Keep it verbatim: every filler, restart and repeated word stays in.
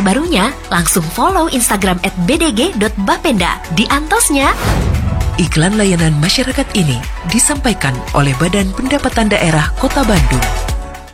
terbarunya, langsung follow Instagram at b d g dot bapenda. Di Antosnya. Iklan layanan masyarakat ini disampaikan oleh Badan Pendapatan Daerah Kota Bandung.